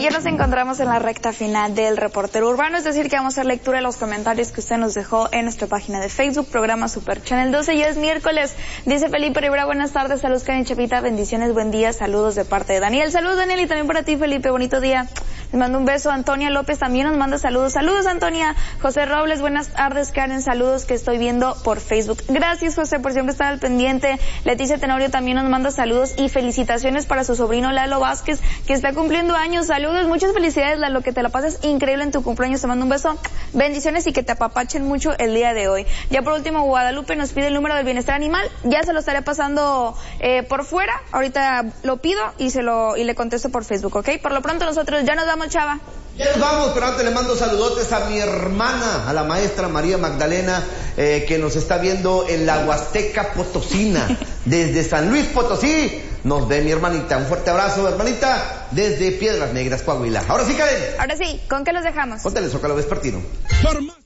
ya nos encontramos en la recta final del Reportero Urbano, es decir que vamos a hacer lectura de los comentarios que usted nos dejó en nuestra página de Facebook, programa Super Channel 12, ya es miércoles. Dice Felipe Rivera, buenas tardes, saludos Karen Chepita, bendiciones, buen día, saludos de parte de Daniel. Saludos Daniel y también para ti Felipe, bonito día. Les mando un beso. Antonia López también nos manda saludos. Saludos Antonia. José Robles, buenas tardes Karen, saludos que estoy viendo por Facebook. Gracias José por siempre estar al pendiente. Leticia Tenorio también nos manda saludos y felicitaciones para su sobrino Lalo Vázquez que está cumpliendo años. Saludos, muchas felicidades Lalo, que te la pases increíble en tu cumpleaños. Te mando un beso, bendiciones y que te apapachen mucho el día de hoy. Ya por último Guadalupe nos pide el número del bienestar animal. Ya se lo estaré pasando por fuera. Ahorita lo pido y le contesto por Facebook, ¿ok? Por lo pronto nosotros ya nos vamos, Chava. Ya nos vamos, pero antes le mando saludotes a mi hermana, a la maestra María Magdalena, que nos está viendo en la Huasteca Potosina, desde San Luis Potosí. Nos ve mi hermanita. Un fuerte abrazo, hermanita, desde Piedras Negras, Coahuila. Ahora sí, Karen. Ahora sí, ¿con qué los dejamos? Póntale el Zócalo vespertino.